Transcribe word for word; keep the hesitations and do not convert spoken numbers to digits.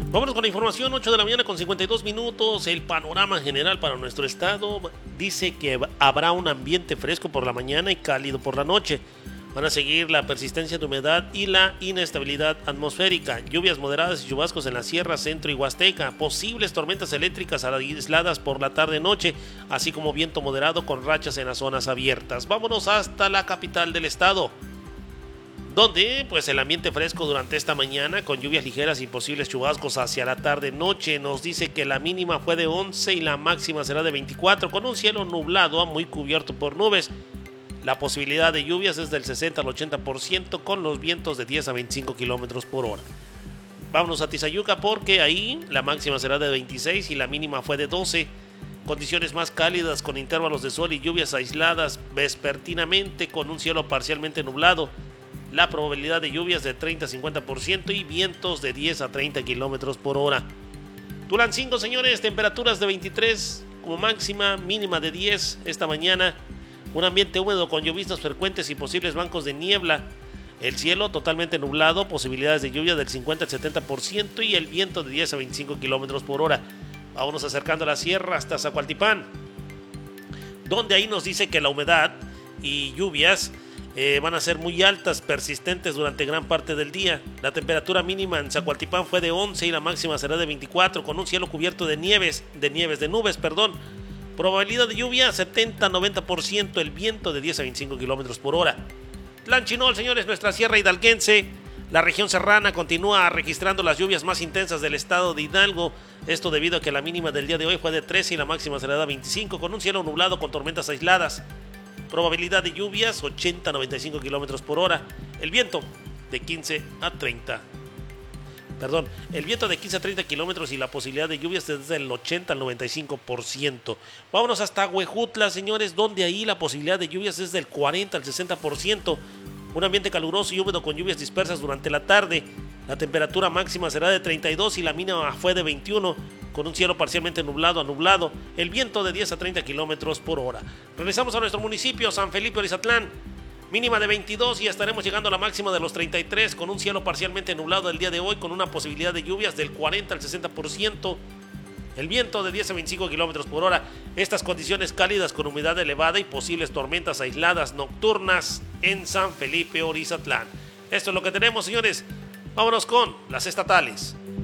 Vámonos con la información, ocho de la mañana con cincuenta y dos minutos. El panorama general para nuestro estado dice que habrá un ambiente fresco por la mañana y cálido por la noche. Van a seguir la persistencia de humedad y la inestabilidad atmosférica. Lluvias moderadas y chubascos en la sierra, centro y huasteca. Posibles tormentas eléctricas aisladas por la tarde-noche, así como viento moderado con rachas en las zonas abiertas. Vámonos hasta la capital del estado, donde pues el ambiente fresco durante esta mañana con lluvias ligeras y posibles chubascos hacia la tarde-noche. Nos dice que la mínima fue de once y la máxima será de veinticuatro, con un cielo nublado a muy cubierto por nubes. La posibilidad de lluvias es del sesenta al ochenta por ciento, con los vientos de diez a veinticinco kilómetros por hora. Vámonos a Tizayuca, porque ahí la máxima será de veintiséis y la mínima fue de doce. Condiciones más cálidas con intervalos de sol y lluvias aisladas vespertinamente, con un cielo parcialmente nublado. La probabilidad de lluvias de treinta a cincuenta por ciento y vientos de diez a treinta kilómetros por hora. Tulancingo, señores, temperaturas de veintitrés como máxima, mínima de diez esta mañana. Un ambiente húmedo con lloviznas frecuentes y posibles bancos de niebla. El cielo totalmente nublado, posibilidades de lluvia del cincuenta al setenta por ciento y el viento de diez a veinticinco kilómetros por hora. Vámonos acercando a la sierra hasta Zacualtipán, donde ahí nos dice que la humedad y lluvias eh, van a ser muy altas, persistentes durante gran parte del día. La temperatura mínima en Zacualtipán fue de once y la máxima será de veinticuatro, con un cielo cubierto de nieves, de nieves, de nubes, perdón. Probabilidad de lluvia setenta a noventa por ciento, el viento de diez a veinticinco kilómetros por hora. Tlanchinol, señores, nuestra sierra hidalguense. La región serrana continúa registrando las lluvias más intensas del estado de Hidalgo. Esto debido a que la mínima del día de hoy fue de trece y la máxima será de veinticinco, con un cielo nublado con tormentas aisladas. Probabilidad de lluvias ochenta a noventa y cinco kilómetros por hora. El viento de quince a treinta. Perdón, el viento de quince a treinta kilómetros y la posibilidad de lluvias desde el ochenta al noventa y cinco por ciento. Vámonos hasta Huejutla, señores, donde ahí la posibilidad de lluvias es del cuarenta al sesenta por ciento. Un ambiente caluroso y húmedo con lluvias dispersas durante la tarde. La temperatura máxima será de treinta y dos y la mínima fue de veintiuno, con un cielo parcialmente nublado a nublado. El viento de diez a treinta kilómetros por hora. Regresamos a nuestro municipio, San Felipe Orizatlán. Mínima de veintidós y estaremos llegando a la máxima de los treinta y tres, con un cielo parcialmente nublado el día de hoy, con una posibilidad de lluvias del cuarenta al sesenta por ciento. El viento de diez a veinticinco kilómetros por hora. Estas condiciones cálidas con humedad elevada y posibles tormentas aisladas nocturnas en San Felipe Orizatlán. Esto es lo que tenemos, señores. Vámonos con las estatales.